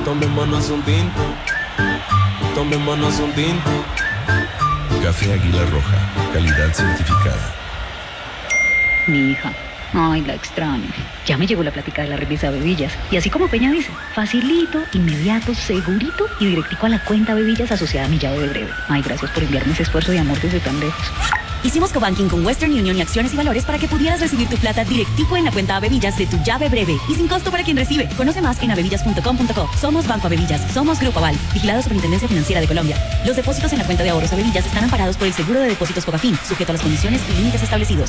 Tomémonos un tinto. Tomémonos un tinto. Café Águila Roja, calidad certificada. Mi hija. Ay, la extraño. Ya me llegó la plática de la remesa Bevillas. Y así como Peña dice, facilito, inmediato, segurito y directico a la cuenta Bevillas asociada a mi llave de breve. Ay, gracias por enviarme ese esfuerzo de amor desde tan lejos. Hicimos cobanking con Western Union y Acciones y Valores para que pudieras recibir tu plata directico en la cuenta Avevillas de tu llave breve y sin costo para quien recibe. Conoce más en avevillas.com.co. Somos Banco Avevillas, somos Grupo Aval, vigilado Superintendencia Financiera de Colombia. Los depósitos en la cuenta de ahorros Avevillas están amparados por el Seguro de Depósitos Cofafin, sujeto a las condiciones y límites establecidos.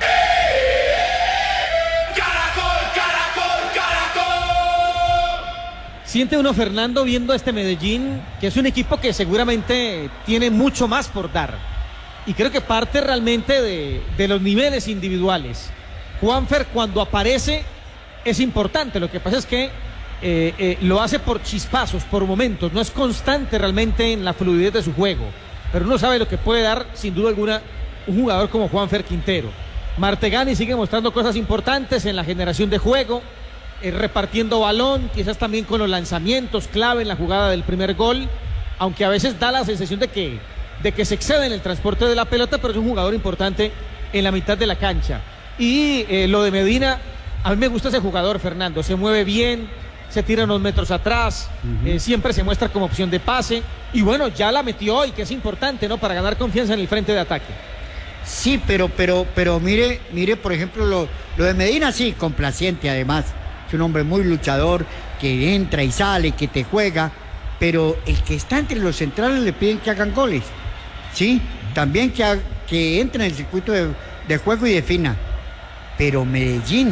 Siente uno, Fernando, viendo este Medellín, que es un equipo que seguramente tiene mucho más por dar. Y creo que parte realmente de los niveles individuales. Juanfer, cuando aparece, es importante. Lo que pasa es que lo hace por chispazos, por momentos. No es constante realmente en la fluidez de su juego. Pero uno sabe lo que puede dar, sin duda alguna, un jugador como Juanfer Quintero. Martegani sigue mostrando cosas importantes en la generación de juego, repartiendo balón, quizás también con los lanzamientos clave en la jugada del primer gol. Aunque a veces da la sensación de que se excede en el transporte de la pelota, pero es un jugador importante en la mitad de la cancha. Y lo de Medina, a mí me gusta ese jugador, Fernando, se mueve bien, se tira unos metros atrás, siempre se muestra como opción de pase, y bueno, ya la metió hoy, que es importante, ¿no?, para ganar confianza en el frente de ataque. Sí, pero mire, por ejemplo, lo de Medina, sí, complaciente además, es un hombre muy luchador, que entra y sale, que te juega, pero el que está entre los centrales le piden que hagan goles. Sí, también que entre en el circuito de juego y defina. Pero Medellín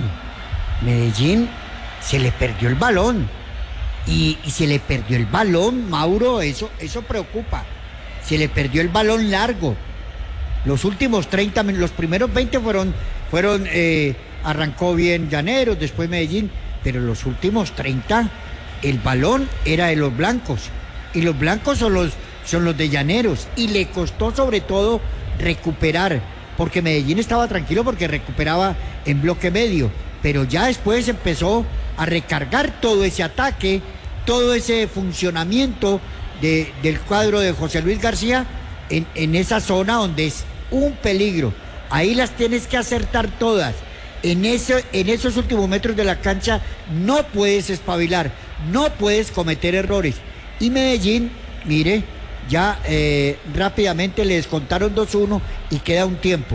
se le perdió el balón. Y se le perdió el balón, Mauro, eso preocupa. Se le perdió el balón largo. Los últimos 30 minutos, los primeros 20 fueron arrancó bien Llaneros, después Medellín, pero los últimos 30, el balón era de los blancos. Y los blancos son los de Llaneros, y le costó sobre todo recuperar, porque Medellín estaba tranquilo porque recuperaba en bloque medio, pero ya después empezó a recargar todo ese ataque, todo ese funcionamiento del cuadro de José Luis García en esa zona donde es un peligro. Ahí las tienes que acertar todas. En esos últimos metros de la cancha no puedes espabilar, no puedes cometer errores. Y Medellín, mire, ya rápidamente le descontaron 2-1 y queda un tiempo.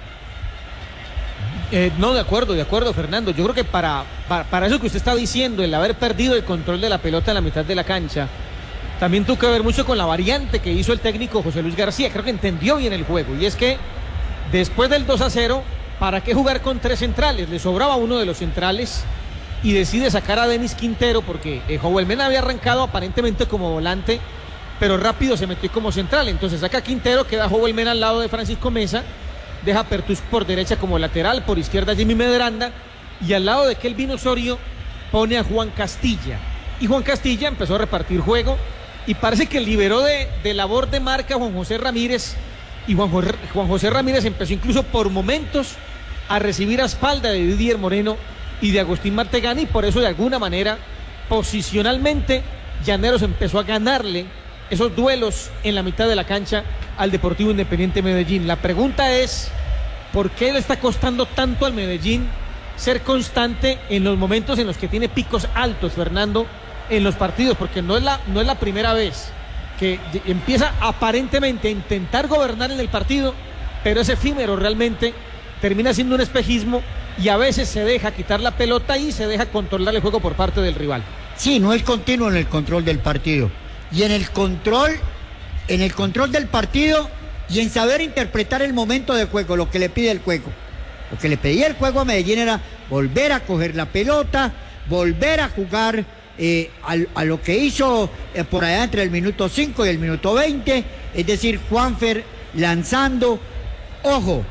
No, de acuerdo, Fernando. Yo creo que para eso que usted está diciendo, el haber perdido el control de la pelota en la mitad de la cancha, también tuvo que ver mucho con la variante que hizo el técnico José Luis García. Creo que entendió bien el juego, y es que después del 2-0, ¿para qué jugar con 3 centrales? Le sobraba uno de los centrales y decide sacar a Denis Quintero, porque Joel Mena había arrancado aparentemente como volante, pero rápido se metió como central. Entonces saca a Quintero, queda Joel Mena al lado de Francisco Mesa, deja a Pertus por derecha como lateral, por izquierda Jimmy Medranda, y al lado de Kelvin Osorio pone a Juan Castilla. Y Juan Castilla empezó a repartir juego, y parece que liberó de labor de marca a Juan José Ramírez, y Juan José Ramírez empezó incluso por momentos a recibir a espalda de Didier Moreno y de Agustín Martegani, y por eso de alguna manera posicionalmente Llaneros empezó a ganarle esos duelos en la mitad de la cancha al Deportivo Independiente Medellín. La pregunta es, ¿por qué le está costando tanto al Medellín ser constante en los momentos en los que tiene picos altos, Fernando, en los partidos? Porque no es la primera vez que empieza aparentemente a intentar gobernar en el partido, pero es efímero realmente, termina siendo un espejismo, y a veces se deja quitar la pelota y se deja controlar el juego por parte del rival. Sí, no es continuo en el control del partido. Y en el control del partido y en saber interpretar el momento de juego, lo que le pide el juego. Lo que le pedía el juego a Medellín era volver a coger la pelota, volver a jugar a lo que hizo por allá entre el minuto 5 y el minuto 20, es decir, Juanfer lanzando, ojo,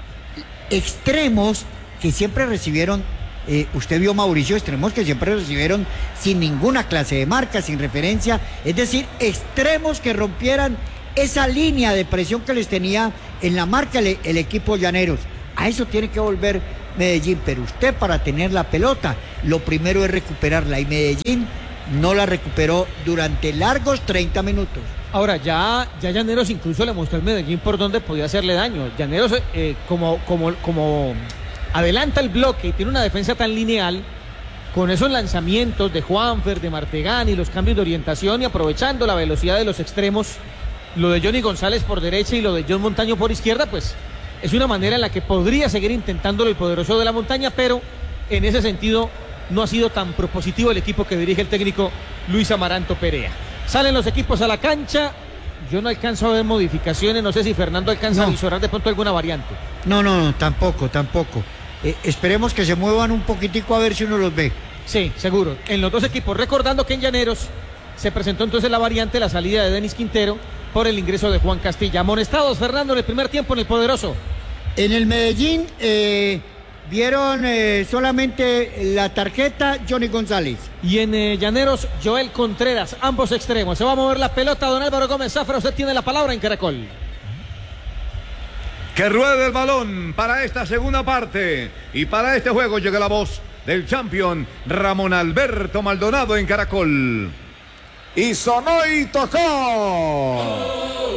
extremos que siempre recibieron, usted vio, Mauricio, extremos que siempre recibieron sin ninguna clase de marca, sin referencia, es decir, extremos que rompieran esa línea de presión que les tenía en la marca el equipo Llaneros. A eso tiene que volver Medellín, pero usted, para tener la pelota, lo primero es recuperarla, y Medellín no la recuperó durante largos 30 minutos. Ahora, ya Llaneros incluso le mostró al Medellín por dónde podía hacerle daño. Llaneros, como adelanta el bloque y tiene una defensa tan lineal, con esos lanzamientos de Juanfer, de Martegani, los cambios de orientación y aprovechando la velocidad de los extremos, lo de Johnny González por derecha y lo de John Montaño por izquierda, pues es una manera en la que podría seguir intentándolo el poderoso de la montaña, pero en ese sentido no ha sido tan propositivo el equipo que dirige el técnico Luis Amaranto Perea. Salen los equipos a la cancha, yo no alcanzo a ver modificaciones, no sé si Fernando alcanza a visorar de pronto alguna variante. No, tampoco. Esperemos que se muevan un poquitico a ver si uno los ve. Sí, seguro. En los dos equipos, recordando que en Llaneros se presentó entonces la variante, la salida de Denis Quintero por el ingreso de Juan Castilla. Amonestados, Fernando, en el primer tiempo en el poderoso. En el Medellín vieron solamente la tarjeta Johnny González. Y en Llaneros, Joel Contreras, ambos extremos. Se va a mover la pelota, don Álvaro Gómez Zafra, usted tiene la palabra en Caracol. Que ruede el balón para esta segunda parte. Y para este juego llega la voz del champion Ramón Alberto Maldonado en Caracol. Y sonó y tocó.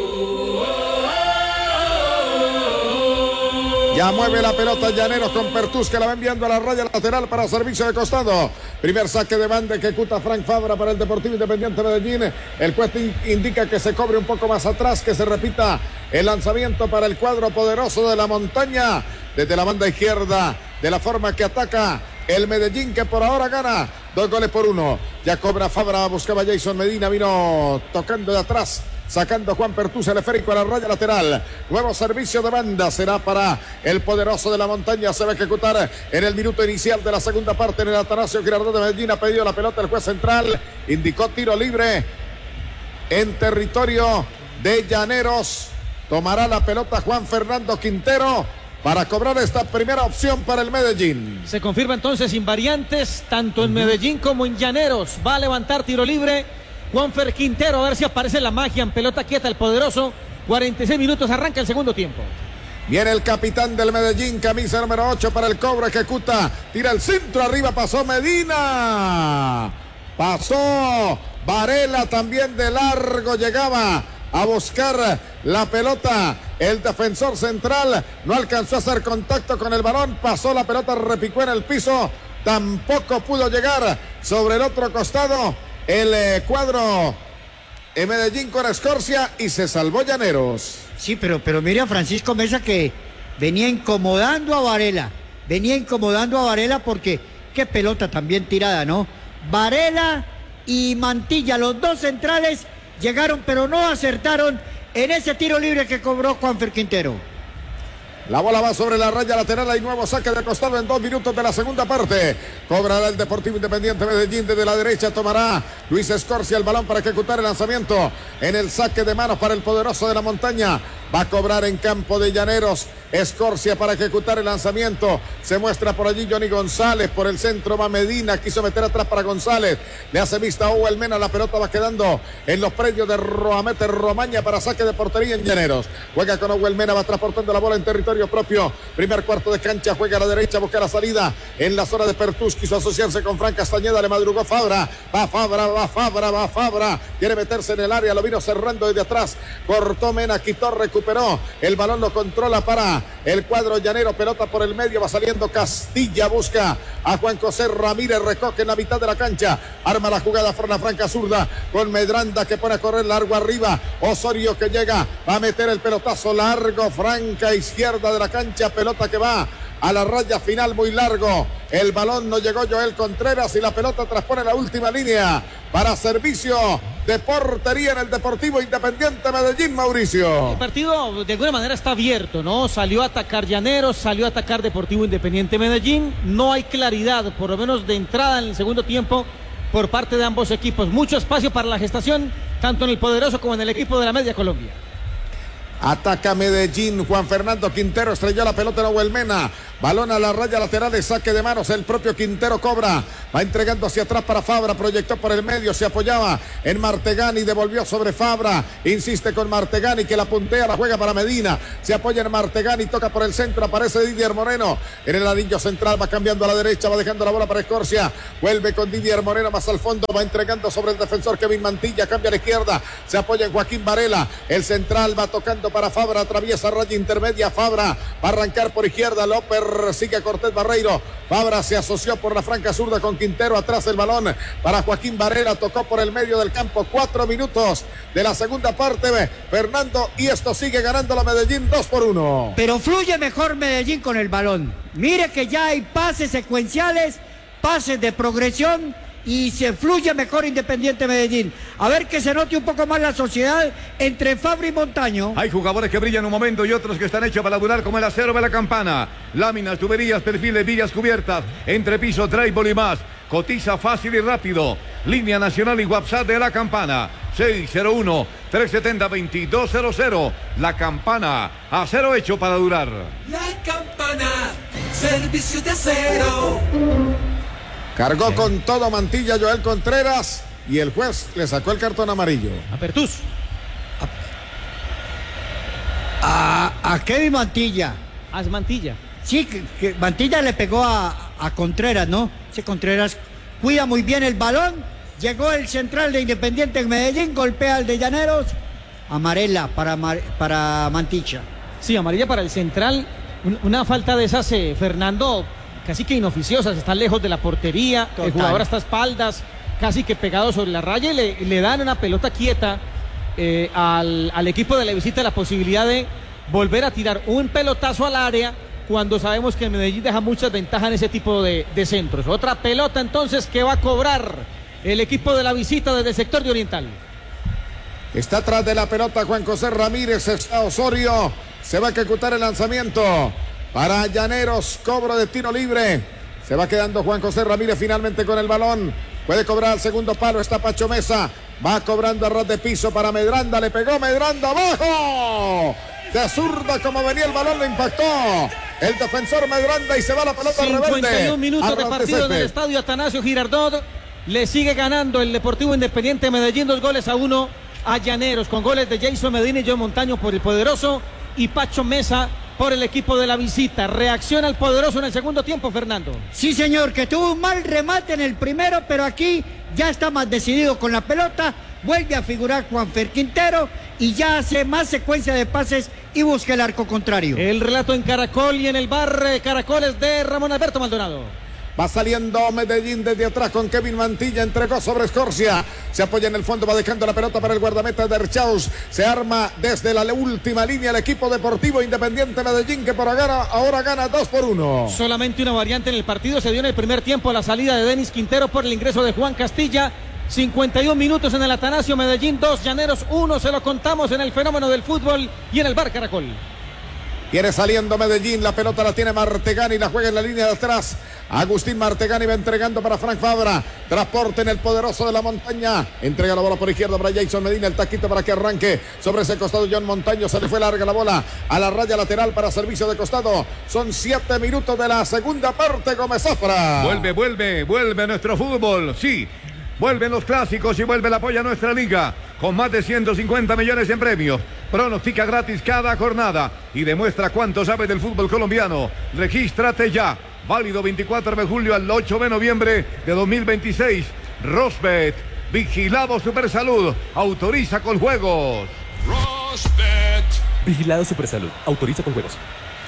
Ya mueve la pelota Llaneros con Pertus, que la va enviando a la raya lateral para servicio de costado. Primer saque de banda que ejecuta Frank Fabra para el Deportivo Independiente Medellín. El juez indica que se cobre un poco más atrás, que se repita el lanzamiento para el cuadro poderoso de la montaña. Desde la banda izquierda, de la forma que ataca el Medellín, que por ahora gana 2-1. Ya cobra Fabra, buscaba Jason Medina, vino tocando de atrás, sacando Juan Pertus el esférico a la raya lateral. Nuevo servicio de banda será para el poderoso de la montaña. Se va a ejecutar en el minuto inicial de la segunda parte en el Atanasio Girardot de Medellín. Ha pedido la pelota el juez central, indicó tiro libre en territorio de Llaneros. Tomará la pelota Juan Fernando Quintero para cobrar esta primera opción para el Medellín. Se confirma entonces sin variantes, tanto en Medellín como en Llaneros. Va a levantar tiro libre Juanfer Quintero, a ver si aparece la magia en pelota quieta el poderoso. 46 minutos, arranca el segundo tiempo. Viene el capitán del Medellín, camisa número 8 para el cobro, ejecuta, tira el centro, arriba pasó Medina. Pasó Varela también de largo, llegaba a buscar la pelota. El defensor central no alcanzó a hacer contacto con el balón, pasó la pelota, repicó en el piso, tampoco pudo llegar sobre el otro costado el cuadro en Medellín con Escorcia y se salvó Llaneros. Sí, pero mire a Francisco Mesa, que venía incomodando a Varela porque qué pelota también tirada, ¿no? Varela y Mantilla, los dos centrales, llegaron pero no acertaron en ese tiro libre que cobró Juanfer Quintero. La bola va sobre la raya lateral, hay nuevo saque de costado en 2 minutos de la segunda parte. Cobrará el Deportivo Independiente Medellín desde la derecha, tomará Luis Escorcia el balón para ejecutar el lanzamiento en el saque de manos para el poderoso de la montaña. Va a cobrar en campo de Llaneros Escorcia para ejecutar el lanzamiento. Se muestra por allí Johnny González, por el centro va Medina, quiso meter atrás para González. Le hace vista a Hugo Elmena, la pelota va quedando en los predios de Roamete Romaña para saque de portería en Llaneros. Juega con Hugo Elmena, va transportando la bola en territorio propio. Primer cuarto de cancha, juega a la derecha, busca la salida en la zona de Pertus, quiso asociarse con Frank Castañeda, le madrugó Fabra. Va Fabra. Quiere meterse en el área, lo vino cerrando desde atrás. Cortó Mena, quitó, recuperó. El balón lo controla para el cuadro llanero, pelota por el medio, va saliendo Castilla, busca a Juan José Ramírez, recoge en la mitad de la cancha, arma la jugada Frana Franca zurda con Medranda que pone a correr largo arriba, Osorio que llega, va a meter el pelotazo largo, Franca izquierda de la cancha, pelota que va a la raya final muy largo, el balón no llegó Joel Contreras y la pelota transpone la última línea para servicio de portería en el Deportivo Independiente Medellín, Mauricio. El partido de alguna manera está abierto, ¿no? Salió a atacar Llaneros, salió a atacar Deportivo Independiente Medellín, no hay claridad, por lo menos de entrada en el segundo tiempo por parte de ambos equipos, mucho espacio para la gestación, tanto en el poderoso como en el equipo de la Media Colombia. Ataca Medellín, Juan Fernando Quintero estrelló la pelota en Huelmena, balón a la raya lateral de saque de manos, el propio Quintero cobra, va entregando hacia atrás para Fabra, proyectó por el medio, se apoyaba en Martegani, devolvió sobre Fabra, insiste con Martegani que la puntea, la juega para Medina, se apoya en Martegani, toca por el centro, aparece Didier Moreno, en el anillo central, va cambiando a la derecha, va dejando la bola para Escorcia, vuelve con Didier Moreno más al fondo, va entregando sobre el defensor Kevin Mantilla, cambia a la izquierda, se apoya en Joaquín Varela, el central va tocando para Fabra, atraviesa raya intermedia, Fabra va a arrancar por izquierda, López sigue a Cortés Barreiro, Fabra se asoció por la franca zurda con Quintero, atrás el balón para Joaquín Varela, tocó por el medio del campo, 4 minutos de la segunda parte, Fernando, y esto sigue ganando la Medellín 2-1. Pero fluye mejor Medellín con el balón. Mire que ya hay pases secuenciales, pases de progresión y se fluye mejor Independiente Medellín. A ver que se note un poco más la sociedad entre Fabra y Montaño. Hay jugadores que brillan un momento y otros que están hechos para durar, como el acero de la Campana. Láminas, tuberías, perfiles, villas cubiertas, entrepiso, drywall y más. Cotiza fácil y rápido. Línea nacional y WhatsApp de la Campana. 601-370-2200. La Campana, acero hecho para durar. La Campana, servicio de acero. Cargó con todo Mantilla Joel Contreras y el juez le sacó el cartón amarillo. A Pertús. A Kevin Mantilla. Haz Mantilla. Sí, que Mantilla le pegó a Contreras, ¿no? Ese Contreras cuida muy bien el balón. Llegó el central de Independiente en Medellín, golpea al de Llaneros. Amarela para Mantilla. Sí, amarilla para el central. Una falta de esas, Fernando, casi que inoficiosas, está lejos de la portería, Total. El jugador está a espaldas, casi que pegado sobre la raya y le dan una pelota quieta al equipo de la visita la posibilidad de volver a tirar un pelotazo al área cuando sabemos que Medellín deja muchas ventajas en ese tipo de centros. Otra pelota entonces que va a cobrar el equipo de la visita desde el sector de Oriental. Está atrás de la pelota Juan José Ramírez, está Osorio, se va a ejecutar el lanzamiento para Llaneros, cobro de tiro libre. Se va quedando Juan José Ramírez finalmente con el balón. Puede cobrar al segundo palo, está Pacho Mesa. Va cobrando a ras de piso para Medranda, le pegó Medranda abajo. De zurda como venía el balón, le impactó el defensor Medranda y se va la pelota rebelde. 51 minutos de partido en el estadio Atanasio Girardot. Le sigue ganando el Deportivo Independiente Medellín 2-1 a Llaneros, con goles de Jason Medina y Joe Montaño por el poderoso y Pacho Mesa por el equipo de la visita. Reacciona el poderoso en el segundo tiempo, Fernando. Sí, señor, que tuvo un mal remate en el primero, pero aquí ya está más decidido con la pelota. Vuelve a figurar Juanfer Quintero y ya hace más secuencia de pases y busca el arco contrario. El relato en Caracol y en el bar Caracoles de Ramón Alberto Maldonado. Va saliendo Medellín desde atrás con Kevin Mantilla, entregó sobre Escorcia, se apoya en el fondo, va dejando la pelota para el guardameta de Erchaus, se arma desde la última línea el equipo deportivo Independiente Medellín que ahora gana 2-1. Solamente una variante en el partido se dio en el primer tiempo, la salida de Denis Quintero por el ingreso de Juan Castilla. 51 minutos en el Atanasio, Medellín 2, Llaneros 1, se lo contamos en el fenómeno del fútbol y en el bar Caracol. Viene saliendo Medellín, la pelota la tiene Martegani, la juega en la línea de atrás. Agustín Martegani va entregando para Frank Fabra. Transporte en el poderoso de la montaña. Entrega la bola por izquierda para Jason Medina, el taquito para que arranque. Sobre ese costado John Montaño, se le fue larga la bola a la raya lateral para servicio de costado. Son 7 minutos de la segunda parte, Gómez Zafra. Vuelve nuestro fútbol, sí. Vuelven los clásicos y vuelve el apoyo a nuestra liga con más de 150 millones en premios. Pronostica gratis cada jornada y demuestra cuánto sabe del fútbol colombiano. Regístrate ya. Válido 24 de julio al 8 de noviembre de 2026. Rosbet, vigilado Supersalud, autoriza con juegos. Rosbet, vigilado Supersalud, autoriza con juegos.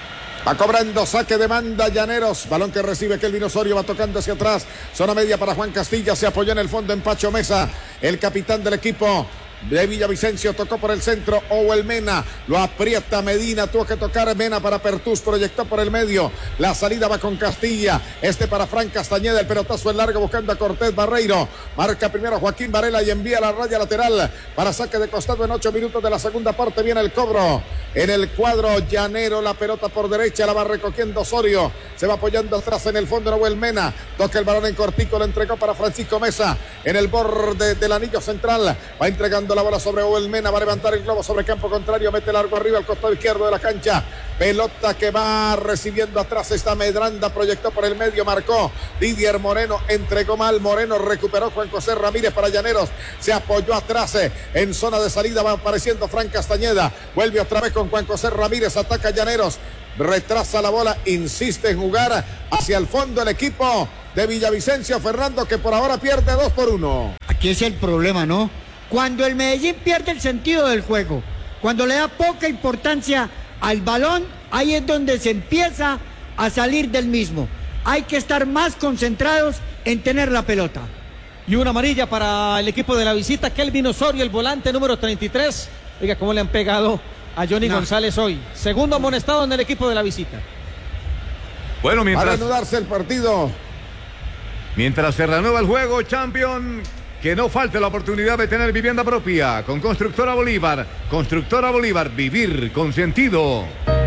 Va cobrando saque de banda Llaneros. Balón que recibe Kelvin Osorio. Va tocando hacia atrás. Zona media para Juan Castilla. Se apoyó en el fondo en Pacho Mesa. El capitán del equipo de Villavicencio tocó por el centro. Owel Mena. Lo aprieta Medina. Tuvo que tocar Mena para Pertús. Proyectó por el medio. La salida va con Castilla. Para Frank Castañeda. El pelotazo en largo buscando a Cortés Barreiro. Marca primero Joaquín Varela y envía la raya lateral para saque de costado en 8 minutos de la segunda parte. Viene el cobro en el cuadro llanero. La pelota por derecha la va recogiendo Osorio. Se va apoyando atrás en el fondo Owel Mena. Toca el balón en cortico. Lo entregó para Francisco Mesa en el borde del anillo central. Va entregando dominando la bola sobre Ovel Mena, va a levantar el globo sobre campo contrario, mete largo arriba al costado izquierdo de la cancha, pelota que va recibiendo atrás, está Medranda, proyectó por el medio, marcó Didier Moreno, entregó mal, Moreno recuperó Juan José Ramírez para Llaneros, se apoyó atrás, en zona de salida va apareciendo Fran Castañeda, vuelve otra vez con Juan José Ramírez, ataca Llaneros, retrasa la bola, insiste en jugar hacia el fondo el equipo de Villavicencio, Fernando, que por ahora pierde 2-1. Aquí es el problema, ¿no? Cuando el Medellín pierde el sentido del juego, cuando le da poca importancia al balón, ahí es donde se empieza a salir del mismo. Hay que estar más concentrados en tener la pelota. Y una amarilla para el equipo de la visita, Kelvin Osorio, el volante número 33. Oiga, cómo le han pegado a Johnny González hoy. Segundo amonestado en el equipo de la visita. Bueno, Para reanudarse el partido. Mientras se reanuda el juego, Champion, que no falte la oportunidad de tener vivienda propia con Constructora Bolívar. Constructora Bolívar, vivir con sentido.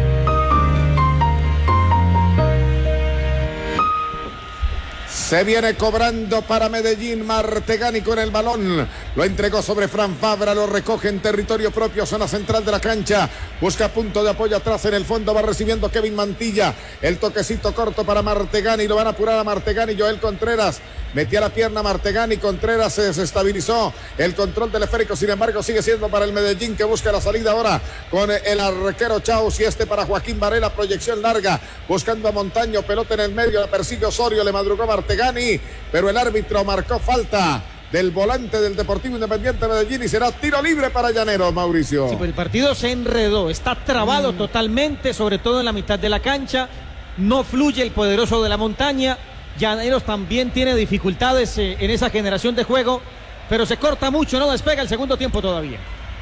Se viene cobrando para Medellín, Martegani con el balón, lo entregó sobre Fran Fabra, lo recoge en territorio propio, zona central de la cancha, busca punto de apoyo atrás, en el fondo va recibiendo Kevin Mantilla, el toquecito corto para Martegani, lo van a apurar a Martegani, Joel Contreras, metía la pierna Martegani, Contreras se desestabilizó, el control del esférico, sin embargo sigue siendo para el Medellín, que busca la salida ahora con el arquero Chaus, y para Joaquín Varela, proyección larga, buscando a Montaño, pelota en el medio, la persigue Osorio, le madrugó Martegani, pero el árbitro marcó falta del volante del Deportivo Independiente Medellín y será tiro libre para Llaneros, Mauricio. Sí, pues el partido se enredó, está trabado totalmente, sobre todo en la mitad de la cancha, no fluye el poderoso de la montaña, Llaneros también tiene dificultades en esa generación de juego, pero se corta mucho, no despega el segundo tiempo todavía.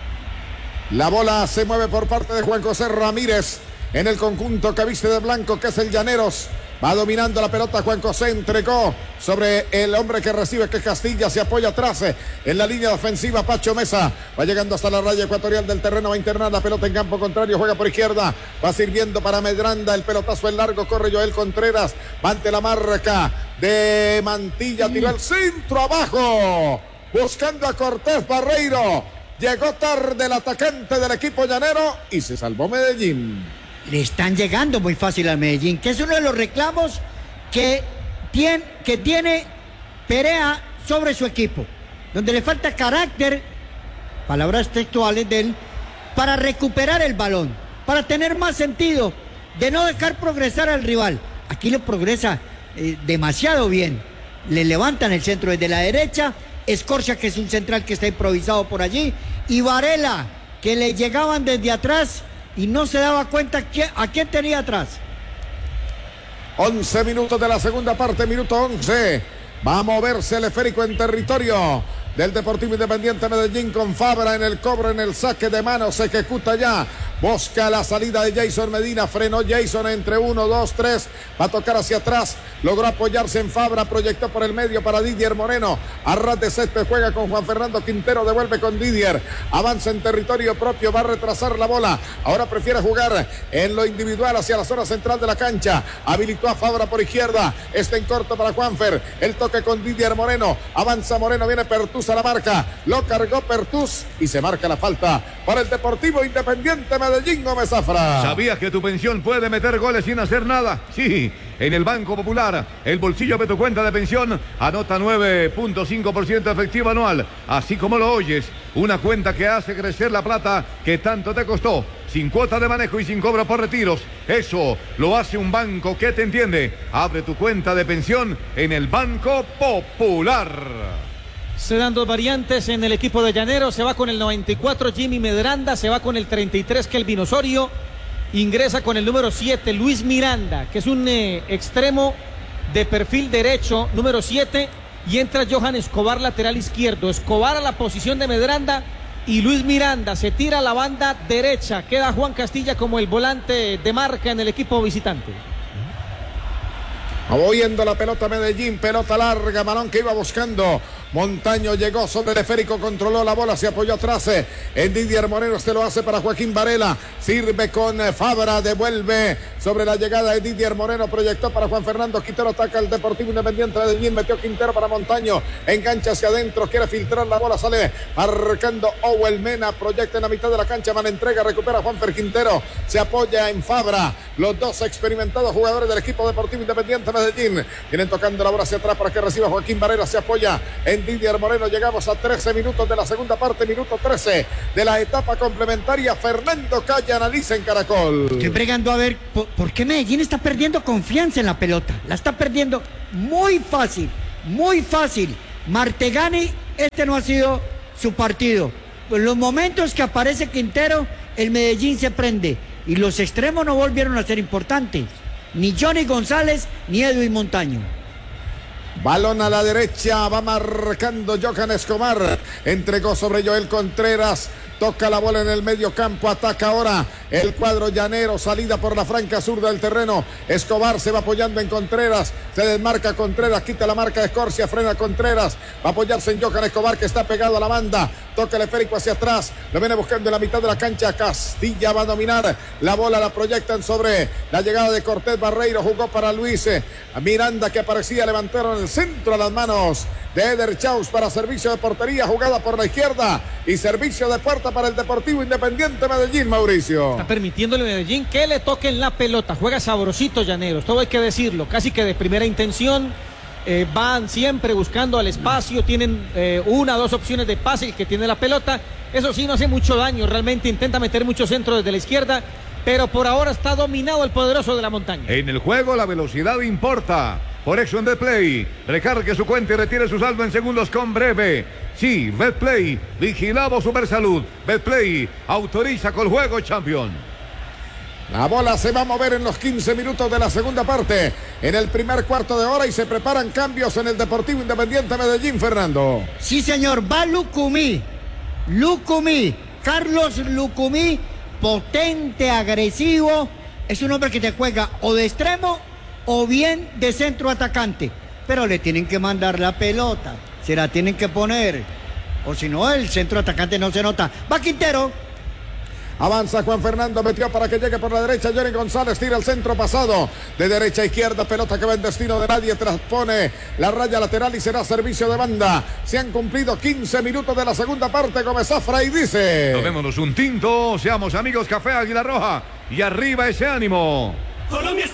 La bola se mueve por parte de Juan José Ramírez en el conjunto que viste de blanco, que es el Llaneros. Va dominando la pelota Juan José, entregó sobre el hombre que recibe, que es Castilla, se apoya atrás en la línea defensiva Pacho Mesa, va llegando hasta la raya ecuatorial del terreno, va a internar la pelota en campo contrario, juega por izquierda, va sirviendo para Medranda, el pelotazo en largo, corre Joel Contreras, va ante la marca de Mantilla, tiró el centro abajo, buscando a Cortés Barreiro, llegó tarde el atacante del equipo llanero y se salvó Medellín. Le están llegando muy fácil al Medellín, que es uno de los reclamos que tiene Perea sobre su equipo, donde le falta carácter, palabras textuales de él, para recuperar el balón, para tener más sentido, de no dejar progresar al rival. Aquí lo progresa demasiado bien, le levantan el centro desde la derecha, Escorcia, que es un central que está improvisado por allí, y Varela, que le llegaban desde atrás y no se daba cuenta a quién tenía atrás. 11 minutos de la segunda parte, minuto 11. Va a moverse el esférico en territorio del Deportivo Independiente Medellín con Fabra en el cobro, en el saque de mano, se ejecuta ya, busca la salida de Jason Medina, frenó Jason entre 1, 2, 3, va a tocar hacia atrás, logró apoyarse en Fabra, proyectó por el medio para Didier Moreno, a ras de césped juega con Juan Fernando Quintero, devuelve con Didier, avanza en territorio propio, va a retrasar la bola, ahora prefiere jugar en lo individual hacia la zona central de la cancha, habilitó a Fabra por izquierda, está en corto para Juanfer, el toque con Didier Moreno, avanza Moreno, viene Pertús a la marca, lo cargó Pertús y se marca la falta para el Deportivo Independiente Medellín, Gómez Zafra. ¿Sabías que tu pensión puede meter goles sin hacer nada? Sí, en el Banco Popular, el bolsillo de tu cuenta de pensión anota 9.5% efectivo anual, así como lo oyes, una cuenta que hace crecer la plata que tanto te costó, sin cuota de manejo y sin cobro por retiros. Eso lo hace un banco que te entiende. Abre tu cuenta de pensión en el Banco Popular. Se dan dos variantes en el equipo de Llaneros, se va con el 94 Jimmy Medranda, se va con el 33 Kelvin Osorio, ingresa con el número 7 Luis Miranda, que es un extremo de perfil derecho, número 7, y entra Johan Escobar, lateral izquierdo. Escobar a la posición de Medranda y Luis Miranda se tira a la banda derecha, queda Juan Castilla como el volante de marca en el equipo visitante. Moviendo la pelota Medellín, pelota larga, balón que iba buscando Montaño llegó sobre el esférico, controló la bola, se apoyó atrás en Didier Moreno. Este lo hace para Joaquín Varela. Sirve con Fabra, devuelve sobre la llegada de Didier Moreno. Proyectó para Juan Fernando Quintero. Ataca el Deportivo Independiente de Medellín. Metió Quintero para Montaño. Engancha hacia adentro. Quiere filtrar la bola. Sale marcando Owel Mena. Proyecta en la mitad de la cancha. Mala entrega. Recupera Juanfer Quintero. Se apoya en Fabra. Los dos experimentados jugadores del equipo Deportivo Independiente de Medellín. Vienen tocando la bola hacia atrás para que reciba Joaquín Varela. Se apoya en Didier Moreno. Llegamos a 13 minutos de la segunda parte. Minuto 13 de la etapa complementaria. Fernando Calle analiza en Caracol. Estoy bregando a ver por qué Medellín está perdiendo confianza en la pelota. La está perdiendo muy fácil, muy fácil. Martegani, este no ha sido su partido. En los momentos que aparece Quintero, el Medellín se prende. Y los extremos no volvieron a ser importantes. Ni Johnny González, ni Edwin Montaño. Balón a la derecha, va marcando Johan Escobar. Entregó sobre Joel Contreras. Toca la bola en el medio campo, ataca ahora el cuadro llanero, salida por la franca sur del terreno. Escobar se va apoyando en Contreras, se desmarca Contreras, quita la marca de Escorcia, frena Contreras, va a apoyarse en Johan Escobar que está pegado a la banda, toca el esférico hacia atrás, lo viene buscando en la mitad de la cancha. Castilla va a dominar, la bola la proyectan sobre la llegada de Cortés Barreiro, jugó para Luis Miranda que aparecía, levantaron el centro a las manos de Eder Chaus para servicio de portería, jugada por la izquierda y servicio de puerta para el Deportivo Independiente Medellín, Mauricio. Está permitiéndole a Medellín que le toquen la pelota, juega sabrosito Llaneros, todo hay que decirlo, casi que de primera intención. Van siempre buscando al espacio, tienen una o dos opciones de pase, el que tiene la pelota, eso sí no hace mucho daño, realmente intenta meter mucho centro desde la izquierda, pero por ahora está dominado el poderoso de la Montaña. En el juego la velocidad importa. Por Exxon Betplay, recargue su cuenta y retire su saldo en segundos con Breve. Sí, Betplay, vigilado Supersalud. Betplay, autoriza con juego champion. La bola se va a mover en los 15 minutos de la segunda parte, en el primer cuarto de hora, y se preparan cambios en el Deportivo Independiente Medellín, Fernando. Sí, señor, va Lucumí, Carlos Lucumí, potente, agresivo, es un hombre que te juega o de extremo o bien de centro atacante, pero le tienen que mandar la pelota, se la tienen que poner, o si no el centro atacante no se nota. Va Quintero. Avanza Juan Fernando, metió para que llegue por la derecha. Johnny González tira el centro pasado de derecha a izquierda, pelota que va en destino de nadie, transpone la raya lateral y será servicio de banda. Se han cumplido 15 minutos de la segunda parte. Gómez Zafra y dice: Tomémonos un tinto, seamos amigos, Café Águila Roja y arriba ese ánimo. Colombia